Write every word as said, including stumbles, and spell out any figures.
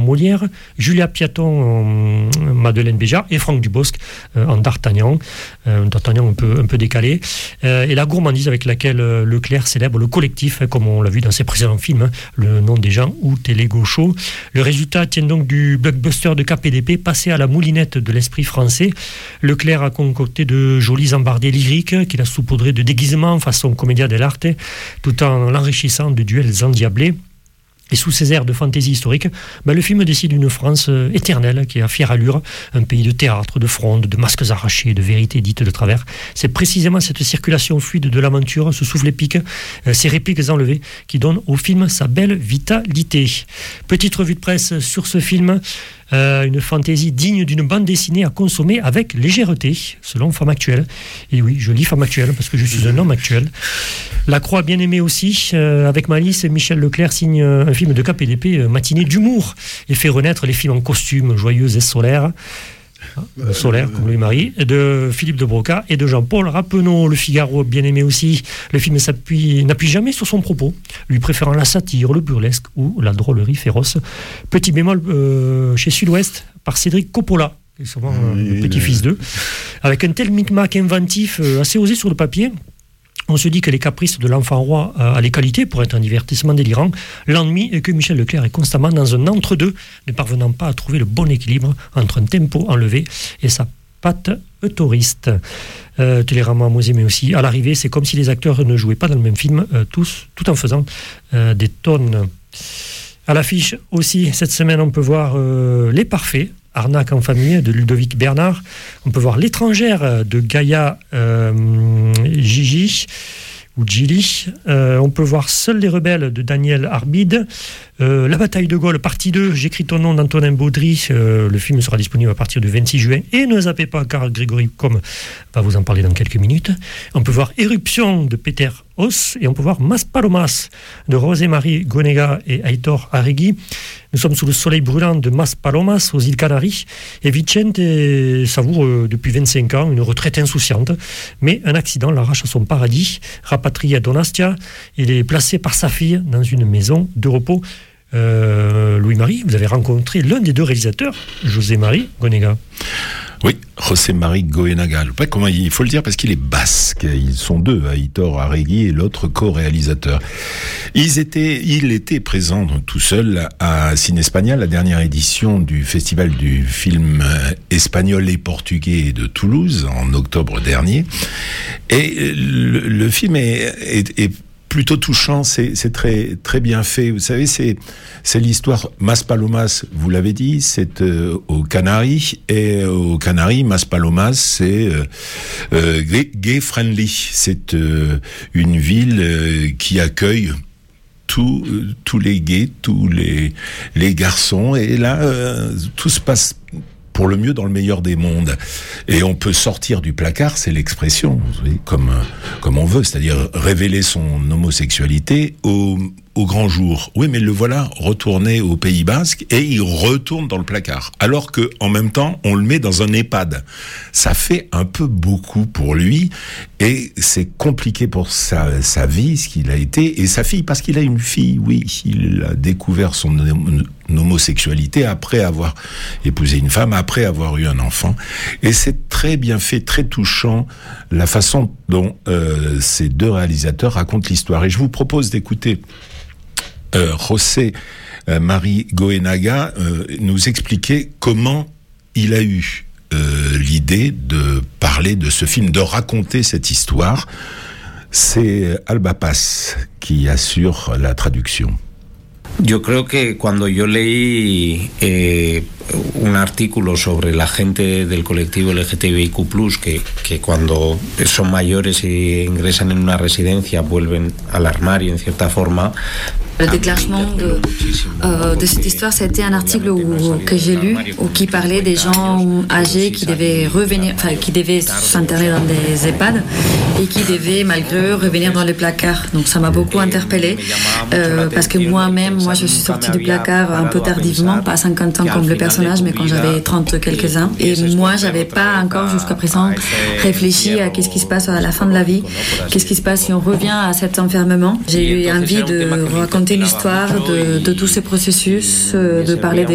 Molière, Julia Piaton en Madeleine Béjart et Franck Dubosc euh, en D'Artagnan, euh, un D'Artagnan un peu, un peu décalé, euh, et la gourmandise avec laquelle euh, Leclerc célèbre le collectif, hein, comme on l'a vu dans ses précédents films, hein, Le nom des gens ou Télé Gaucho. Le résultat tient donc du blockbuster de K P D P passé à la moulinette de l'esprit français. Leclerc a concocté de jolis embardés lyriques qu'il a saupoudrés de déguisements façon commedia dell'arte, tout en l'enrichissant de duels endiablés. Et sous ces airs de fantaisie historique, ben le film décide d'une France euh, éternelle qui est à fière allure, un pays de théâtre, de fronde, de masques arrachés, de vérités dites de travers. C'est précisément cette circulation fluide de l'aventure, ce souffle épique, euh, ces répliques enlevées, qui donnent au film sa belle vitalité. Petite revue de presse sur ce film. Euh, une fantaisie digne d'une bande dessinée à consommer avec légèreté, selon Femme Actuelle. Et oui, je lis Femme Actuelle parce que je suis un homme actuel. La Croix bien aimée aussi, euh, avec Malice, Michel Leclerc signe un film de K P D P, euh, matinée d'humour, et fait renaître les films en costume, joyeux et solaires. Euh, solaire, comme Louis-Marie, de Philippe de Broca et de Jean-Paul Rappeneau. Le Figaro, bien aimé aussi. Le film s'appuie, n'appuie jamais sur son propos, lui préférant la satire, le burlesque ou la drôlerie féroce. Petit bémol euh, chez Sud-Ouest, par Cédric Coppola, qui est souvent euh, oui, le petit-fils d'eux, avec un tel micmac inventif, euh, assez osé sur le papier. On se dit que les caprices de l'enfant roi a les qualités pour être un divertissement délirant. L'ennui est que Michel Leclerc est constamment dans un entre-deux, ne parvenant pas à trouver le bon équilibre entre un tempo enlevé et sa patte autoriste. Euh, Télérama, moi mais aussi. À l'arrivée, c'est comme si les acteurs ne jouaient pas dans le même film, euh, tous, tout en faisant euh, des tonnes. À l'affiche aussi, cette semaine, on peut voir euh, Les Parfaits, Arnaque en famille de Ludovic Bernard. On peut voir L'étrangère de Gaïa euh, Gigi ou Gilly. Euh, on peut voir Seuls les rebelles de Daniel Arbide. Euh, La bataille de Gaulle, partie deux, J'écris ton nom d'Antonin Baudry. Euh, le film sera disponible à partir du vingt-six juin. Et ne zappez pas, car Grégory Comme va vous en parler dans quelques minutes. On peut voir Éruption de Peter Os. Et on peut voir Maspalomas de Rosemary Gonega et Aitor Arregui. Nous sommes sous le soleil brûlant de Maspalomas, aux îles Canaries. Et Vicente savoure euh, depuis vingt-cinq ans une retraite insouciante. Mais un accident l'arrache à son paradis. Rapatrié à Donastia, il est placé par sa fille dans une maison de repos. Euh, Louis-Marie, vous avez rencontré l'un des deux réalisateurs, José-Marie Gonega. Oui, José-Marie Goenaga. Pas comment il faut le dire parce qu'il est basque. Ils sont deux, Aitor Arregui et l'autre co-réalisateur. Ils étaient, il était présent tout seul à Cine Espagnol, la dernière édition du festival du film espagnol et portugais de Toulouse en octobre dernier. Et le, le film est, est, est plutôt touchant, c'est, c'est très, très bien fait. Vous savez, c'est, c'est l'histoire Maspalomas, vous l'avez dit, c'est euh, aux Canaries, et aux Canaries, Maspalomas, c'est euh, euh, gay, gay friendly. C'est euh, une ville euh, qui accueille tous, euh, tous les gays, tous les, les garçons, et là, euh, tout se passe pour le mieux dans le meilleur des mondes. Et on peut sortir du placard, c'est l'expression, vous voyez, comme, comme on veut, c'est-à-dire révéler son homosexualité au, au grand jour. Oui, mais le voilà retourné au Pays Basque et il retourne dans le placard. Alors que, en même temps, on le met dans un EHPAD. Ça fait un peu beaucoup pour lui et c'est compliqué pour sa, sa vie, ce qu'il a été, et sa fille, parce qu'il a une fille, oui, il a découvert son homosexualité après avoir épousé une femme, après avoir eu un enfant. Et c'est très bien fait, très touchant, la façon dont euh, ces deux réalisateurs racontent l'histoire. Et je vous propose d'écouter euh, José euh, Marie Goenaga euh, nous expliquer comment il a eu euh, l'idée de parler de ce film, de raconter cette histoire. C'est Alba Paz qui assure la traduction. Yo creo que cuando yo leí eh, un artículo sobre la gente del colectivo L G T B I Q plus, que, que cuando son mayores y ingresan en una residencia vuelven al armario en cierta forma. Le déclenchement de, euh, de cette histoire, c'était un article où, que j'ai lu, où qui parlait des gens âgés qui devaient revenir, enfin qui devaient s'interner dans des EHPAD et qui devaient malgré eux revenir dans les placards. Donc ça m'a beaucoup interpellée euh, parce que moi-même, moi je suis sortie du placard un peu tardivement, pas à cinquante ans comme le personnage, mais quand j'avais trente quelques uns. Et moi, j'avais pas encore jusqu'à présent réfléchi à qu'est-ce qui se passe à la fin de la vie, qu'est-ce qui se passe si on revient à cet enfermement. J'ai eu envie de raconter l'histoire de, de tous ces processus, de parler des